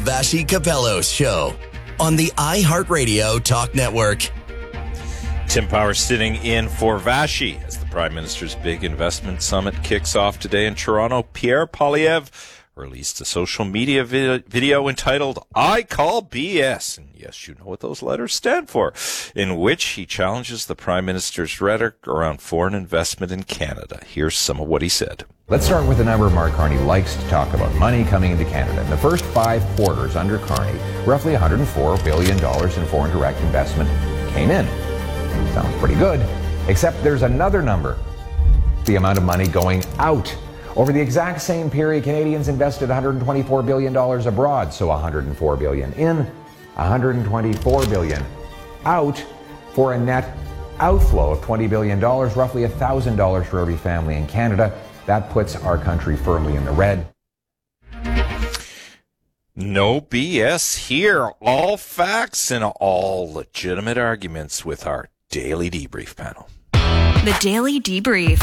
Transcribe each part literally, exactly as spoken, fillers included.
Vassy Capello's show on the iHeartRadio Talk Network. Tim Power sitting in for Vassy as the Prime Minister's big investment summit kicks off today in Toronto. Pierre Poilievre released a social media vid- video entitled I Call B S. And yes, you know what those letters stand for, in which he challenges the Prime Minister's rhetoric around foreign investment in Canada. Here's some of what he said. Let's start with the number Mark Carney likes to talk about, money coming into Canada. In the first five quarters under Carney, roughly one hundred four billion dollars in foreign direct investment came in. Sounds pretty good, except there's another number, the amount of money going out. Over the exact same period, Canadians invested one hundred twenty-four billion dollars abroad, so one hundred four billion dollars in, one hundred twenty-four billion dollars out, for a net outflow of twenty billion dollars, roughly one thousand dollars for every family in Canada. That puts our country firmly in the red. No B S here. All facts and all legitimate arguments with our Daily Debrief panel. The Daily Debrief.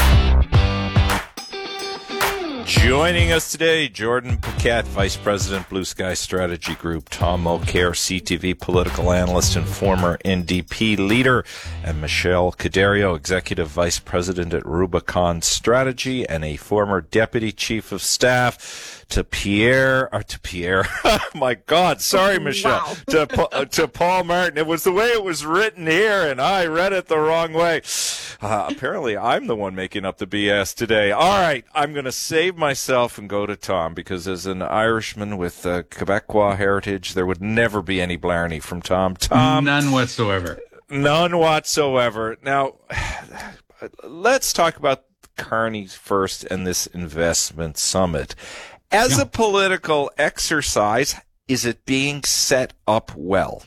Joining us today, Jordan Paquette, Vice President, Blue Sky Strategy Group, Tom Mulcair, C T V political analyst and former N D P leader, and Michelle Cadario, Executive Vice President at Rubicon Strategy and a former Deputy Chief of Staff to Pierre, or to Pierre, my God, sorry, Michelle, wow. to, uh, to Paul Martin. It was the way it was written here, and I read it the wrong way. Uh, apparently, I'm the one making up the B S today. All right, I'm going to save myself and go to Tom, because as an Irishman with uh, Quebecois heritage, there would never be any blarney from Tom. Tom, none whatsoever. None whatsoever. Now, let's talk about Carney first and this investment summit. As yeah. a political exercise, is it being set up well?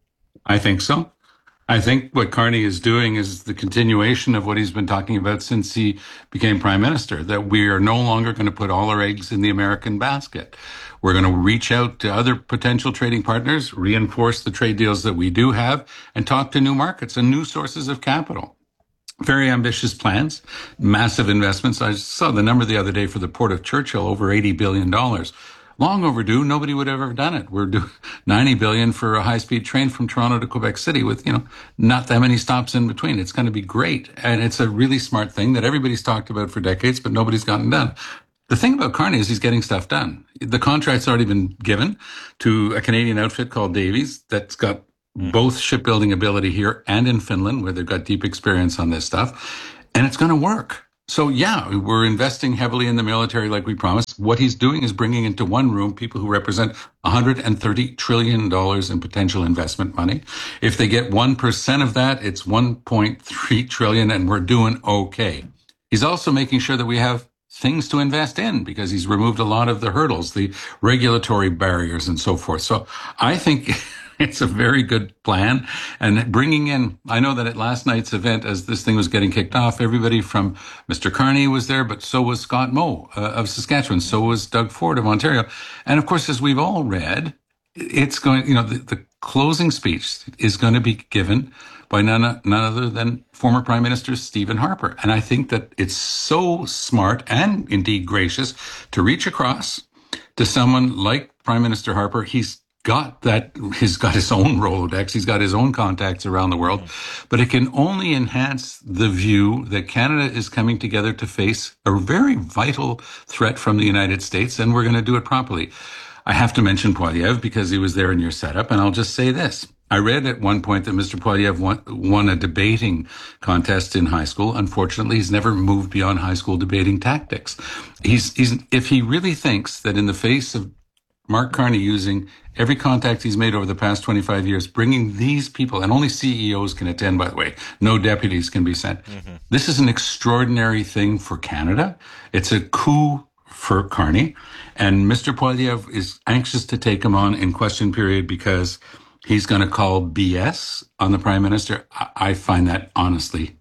I think so. I think what Carney is doing is the continuation of what he's been talking about since he became prime minister, that we are no longer going to put all our eggs in the American basket. We're going to reach out to other potential trading partners, reinforce the trade deals that we do have, and talk to new markets and new sources of capital. Very ambitious plans, massive investments. I saw the number the other day for the Port of Churchill, over eighty billion dollars. Long overdue. Nobody would have ever done it. We're doing ninety billion dollars for a high-speed train from Toronto to Quebec City with, you know, not that many stops in between. It's going to be great. And it's a really smart thing that everybody's talked about for decades, but nobody's gotten done. The thing about Carney is he's getting stuff done. The contract's already been given to a Canadian outfit called Davies that's got both shipbuilding ability here and in Finland, where they've got deep experience on this stuff. And it's going to work. So, yeah, we're investing heavily in the military like we promised. What he's doing is bringing into one room people who represent one hundred thirty trillion dollars in potential investment money. If they get one percent of that, it's one point three trillion dollars, and we're doing okay. He's also making sure that we have things to invest in, because he's removed a lot of the hurdles, the regulatory barriers and so forth. So I think it's a very good plan. And bringing in, I know that at last night's event, as this thing was getting kicked off, everybody from Mister Carney was there, but so was Scott Moe uh, of Saskatchewan. So was Doug Ford of Ontario. And of course, as we've all read, it's going, you know, the, the closing speech is going to be given by none, none other than former Prime Minister Stephen Harper. And I think that it's so smart and indeed gracious to reach across to someone like Prime Minister Harper. He's got that, he's got his own Rolodex, he's got his own contacts around the world, but it can only enhance the view that Canada is coming together to face a very vital threat from the United States, and we're going to do it properly. I have to mention Poilievre because he was there in your setup, and I'll just say this. I read at one point that Mister Poilievre won, won a debating contest in high school. Unfortunately, he's never moved beyond high school debating tactics. He's, he's, if he really thinks that in the face of Mark Carney using every contact he's made over the past twenty-five years, bringing these people, and only C E Os can attend, by the way, no deputies can be sent. Mm-hmm. This is an extraordinary thing for Canada. It's a coup for Carney. And Mister Poilievre is anxious to take him on in question period because he's going to call B S on the Prime Minister. I, I find that, honestly,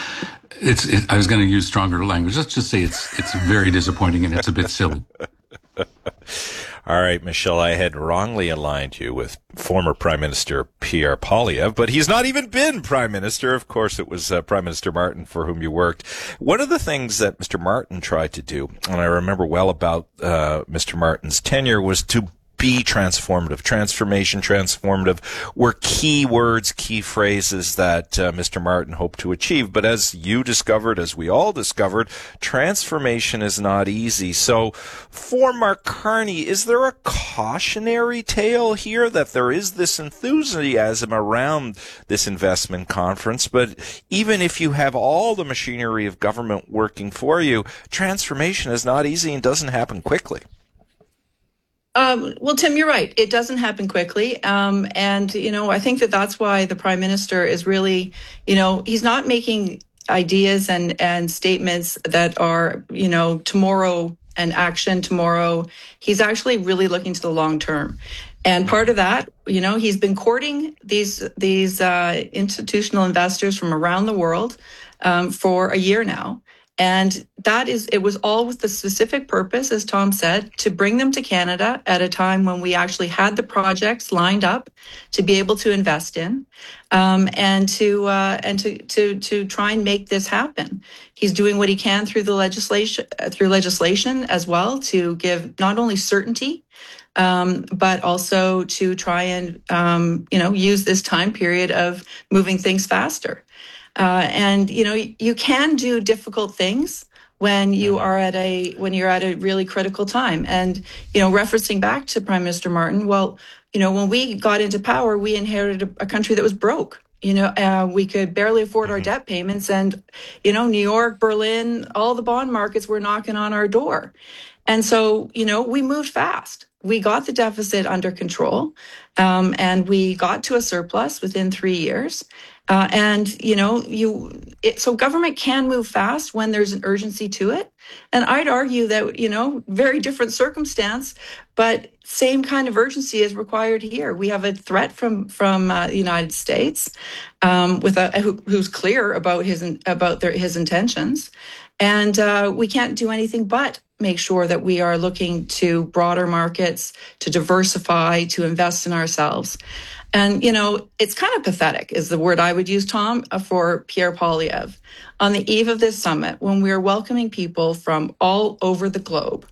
it's, it, I was going to use stronger language. Let's just say it's, it's very disappointing and it's a bit silly. All right, Michelle, I had wrongly aligned you with former Prime Minister Pierre Poilievre, but he's not even been Prime Minister. Of course, it was uh, Prime Minister Martin for whom you worked. One of the things that Mister Martin tried to do, and I remember well about uh, Mister Martin's tenure, was to be transformative. Transformation, transformative were key words, key phrases that uh, Mister Martin hoped to achieve. But as you discovered, as we all discovered, transformation is not easy. So for Mark Carney, is there a cautionary tale here that there is this enthusiasm around this investment conference, but even if you have all the machinery of government working for you, transformation is not easy and doesn't happen quickly? Um, well, Tim, you're right. It doesn't happen quickly. Um, and, you know, I think that that's why the Prime Minister is really, you know, he's not making ideas and, and statements that are, you know, tomorrow and action tomorrow. He's actually really looking to the long term. And part of that, you know, he's been courting these these uh, institutional investors from around the world um, for a year now. And that is, it was all with the specific purpose, as Tom said, to bring them to Canada at a time when we actually had the projects lined up to be able to invest in, um, and to uh, and to to to try and make this happen. He's doing what he can through the legislation, through legislation as well, to give not only certainty, um, but also to try and um, you know use this time period of moving things faster. Uh, and, you know, you can do difficult things when you are at a when you're at a really critical time. And, you know, referencing back to Prime Minister Martin, well, you know, when we got into power, we inherited a, a country that was broke. You know, uh, we could barely afford our debt payments. And, you know, New York, Berlin, all the bond markets were knocking on our door. And so, you know, we moved fast. We got the deficit under control, um, and we got to a surplus within three years. Uh, and, you know, you it, so government can move fast when there's an urgency to it. And I'd argue that, you know, very different circumstance, but same kind of urgency is required here. We have a threat from from uh, the United States, um, with a, who, who's clear about his about their, his intentions. And uh, we can't do anything but make sure that we are looking to broader markets, to diversify, to invest in ourselves. And, you know, it's kind of pathetic is the word I would use, Tom, for Pierre Poilievre. On the eve of this summit, when we are welcoming people from all over the globe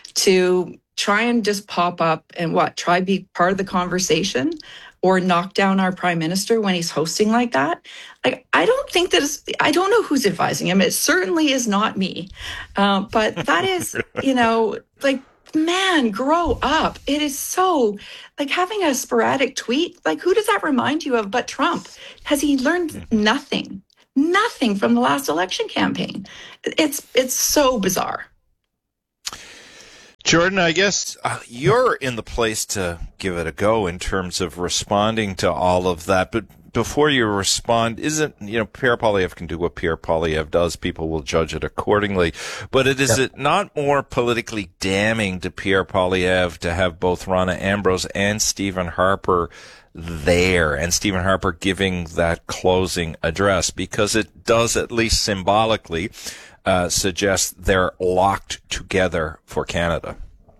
to try and just pop up and what, try to be part of the conversation or knock down our prime minister when he's hosting like that. Like, I don't think that it's, I don't know who's advising him. It certainly is not me. Uh, but that is, you know, like, man, grow up. It is so, like, having a sporadic tweet, like, who does that remind you of but Trump? Has he learned nothing, nothing from the last election campaign? It's, it's so bizarre. Jordan, I guess uh, you're in the place to give it a go in terms of responding to all of that. But before you respond, isn't, you know, Pierre Poilievre can do what Pierre Poilievre does. People will judge it accordingly. But it is yep. it not more politically damning to Pierre Poilievre to have both Rona Ambrose and Stephen Harper there, and Stephen Harper giving that closing address, because it does, at least symbolically, Uh, suggests they're locked together for Canada?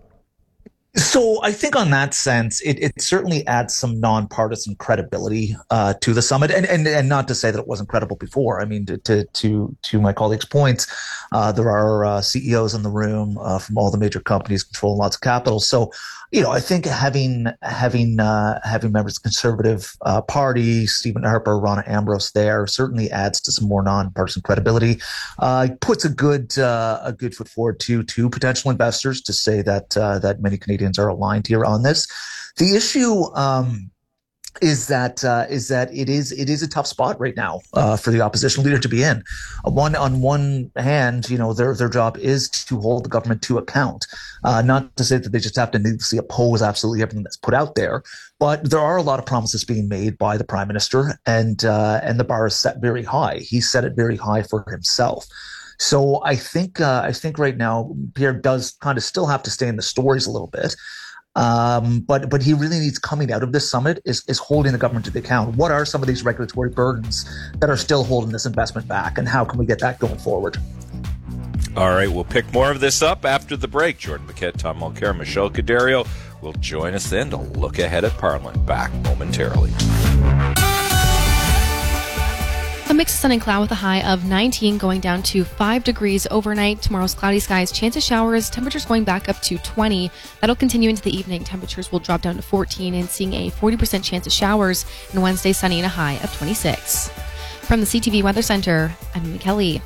So I think on that sense, it, it certainly adds some nonpartisan credibility uh, to the summit, and, and and not to say that it wasn't credible before. I mean, to to to, to my colleagues' points, uh, there are uh, C E Os in the room uh, from all the major companies controlling lots of capital. So, you know, I think having having uh, having members of the Conservative uh, Party, Stephen Harper, Rona Ambrose there certainly adds to some more nonpartisan credibility. Uh, puts a good uh, a good foot forward to to potential investors to say that uh, that many Canadians are aligned here on this. The issue um, is that uh, is that it is it is a tough spot right now uh, for the opposition leader to be in. Uh, one on one hand, you know, their their job is to hold the government to account. Uh, not to say that they just have to needlessly oppose absolutely everything that's put out there, but there are a lot of promises being made by the prime minister, and uh, and the bar is set very high. He set it very high for himself. So I think uh, I think right now Pierre does kind of still have to stay in the stories a little bit, um, but but he really needs, coming out of this summit, is is holding the government to the account. What are some of these regulatory burdens that are still holding this investment back, and how can we get that going forward? All right, we'll pick more of this up after the break. Jordan Paquette, Tom Mulcair, Michelle Cadario will join us then to look ahead at Parliament. Back momentarily. A mix of sun and cloud with a high of nineteen, going down to five degrees overnight. Tomorrow's cloudy skies, chance of showers, temperatures going back up to twenty. That'll continue into the evening. Temperatures will drop down to fourteen and seeing a forty percent chance of showers. And Wednesday, sunny and a high of twenty-six. From the C T V Weather Center, I'm Amy Kelly.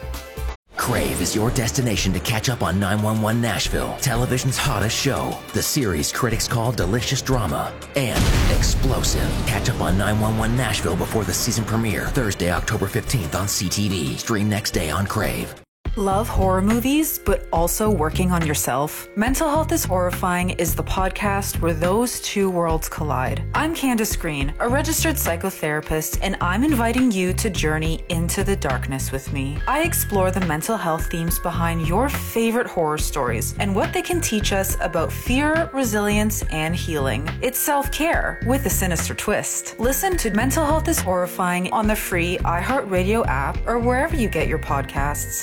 Crave is your destination to catch up on nine one one Nashville, television's hottest show. The series critics call delicious drama and explosive. Catch up on nine one one Nashville before the season premiere, Thursday, October fifteenth on C T V. Stream next day on Crave. Love horror movies, but also working on yourself? Mental Health is Horrifying is the podcast where those two worlds collide. I'm Candace Green, a registered psychotherapist, and I'm inviting you to journey into the darkness with me. I explore the mental health themes behind your favorite horror stories and what they can teach us about fear, resilience, and healing. It's self-care with a sinister twist. Listen to Mental Health is Horrifying on the free iHeartRadio app or wherever you get your podcasts.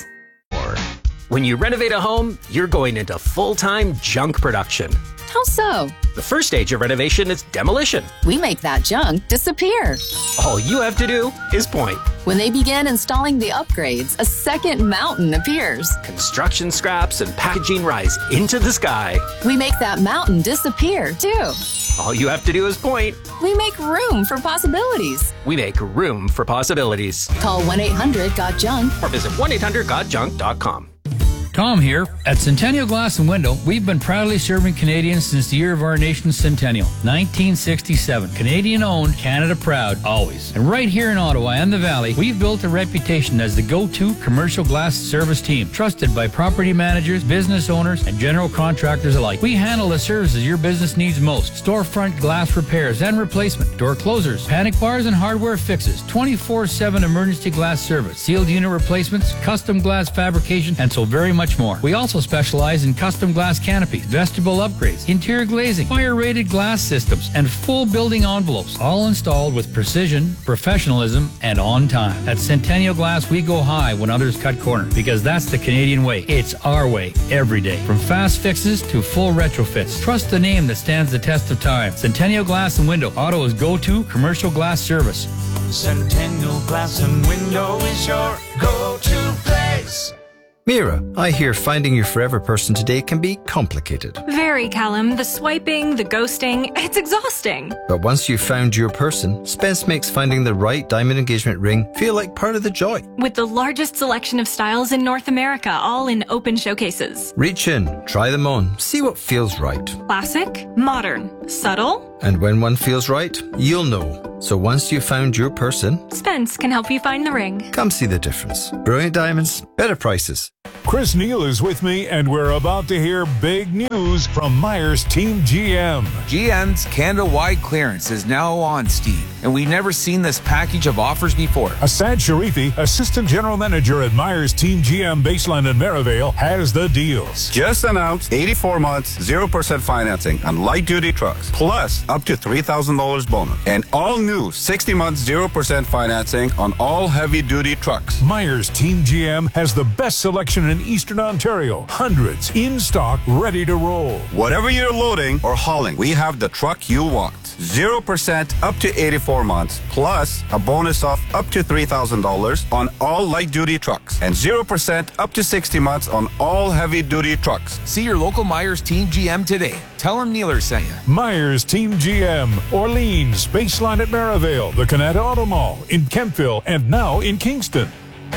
When you renovate a home, you're going into full-time junk production. How so? The first stage of renovation is demolition. We make that junk disappear. All you have to do is point. When they begin installing the upgrades, a second mountain appears. Construction scraps and packaging rise into the sky. We make that mountain disappear, too. All you have to do is point. We make room for possibilities. We make room for possibilities. Call one eight hundred got junk or visit one eight hundred got junk dot com. Tom here. At Centennial Glass and Window, we've been proudly serving Canadians since the year of our nation's centennial, nineteen sixty-seven. Canadian-owned, Canada proud, always. And right here in Ottawa and the Valley, we've built a reputation as the go-to commercial glass service team, trusted by property managers, business owners, and general contractors alike. We handle the services your business needs most: storefront glass repairs and replacement, door closers, panic bars and hardware fixes, twenty-four seven emergency glass service, sealed unit replacements, custom glass fabrication, and so very much more. We also specialize in custom glass canopies, vestibule upgrades, interior glazing, fire-rated glass systems, and full building envelopes, all installed with precision, professionalism, and on time. At Centennial Glass, we go high when others cut corner, because that's the Canadian way. It's our way, every day. From fast fixes to full retrofits, trust the name that stands the test of time. Centennial Glass and Window, Ottawa's go-to commercial glass service. Centennial Glass and Window is your go-to place. Mira, I hear finding your forever person today can be complicated. Very, Callum. The swiping, the ghosting, it's exhausting. But once you've found your person, Spence makes finding the right diamond engagement ring feel like part of the joy. With the largest selection of styles in North America, all in open showcases. Reach in, try them on, see what feels right. Classic, modern, subtle. And when one feels right, you'll know. So once you've found your person, Spence can help you find the ring. Come see the difference. Brilliant diamonds, better prices. Chris Neal is with me, and we're about to hear big news from Myers Team G M. G M's Canada-wide clearance is now on, Steve, and we've never seen this package of offers before. Asad Sharifi, Assistant General Manager at Myers Team G M Baseline and Merivale, has the deals. Just announced eighty-four months, zero percent financing on light-duty trucks, plus up to three thousand dollars bonus. And all new sixty months, zero percent financing on all heavy-duty trucks. Myers Team G M has the best selection in Eastern Ontario. Hundreds in stock, ready to roll. Whatever you're loading or hauling, we have the truck you want. zero percent up to eighty-four months, plus a bonus of up to three thousand dollars on all light-duty trucks, and zero percent up to sixty months on all heavy-duty trucks. See your local Myers Team G M today. Tell them Neeler sent you. Myers Team G M, Orleans, Baseline at Merivale, the Canada Auto Mall, in Kemptville, and now in Kingston.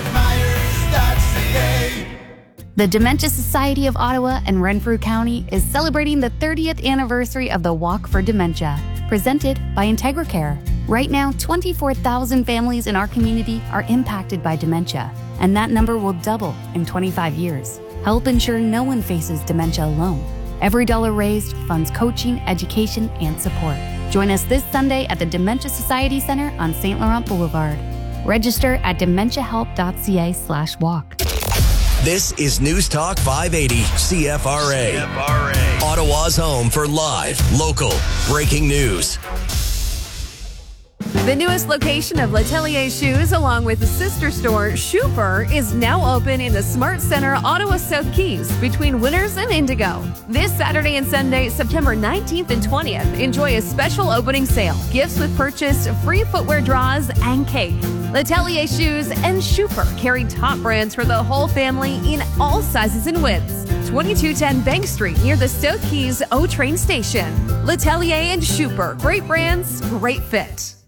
The Dementia Society of Ottawa and Renfrew County is celebrating the thirtieth anniversary of the Walk for Dementia, presented by IntegraCare. Right now, twenty-four thousand families in our community are impacted by dementia, and that number will double in twenty-five years. Help ensure no one faces dementia alone. Every dollar raised funds coaching, education, and support. Join us this Sunday at the Dementia Society Center on Saint Laurent Boulevard. Register at dementiahelp.ca slash walk. This is News Talk five eighty C F R A. C F R A. Ottawa's home for live, local, breaking news. The newest location of L'Atelier Shoes, along with the sister store, Schuper, is now open in the Smart Center, Ottawa South Keys, between Winners and Indigo. This Saturday and Sunday, September nineteenth and twentieth, enjoy a special opening sale. Gifts with purchase, free footwear draws, and cake. L'Atelier Shoes and Schuper carry top brands for the whole family in all sizes and widths. twenty-two ten Bank Street, near the South Keys O train station. L'Atelier and Schuper, great brands, great fit.